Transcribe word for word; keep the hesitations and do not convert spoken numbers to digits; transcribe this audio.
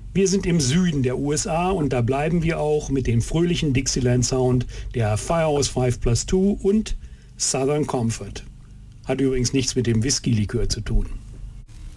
Wir sind im Süden der U S A und da bleiben wir auch mit dem fröhlichen Dixieland-Sound der Firehouse Five plus Two und Southern Comfort. Hat übrigens nichts mit dem Whisky-Likör zu tun.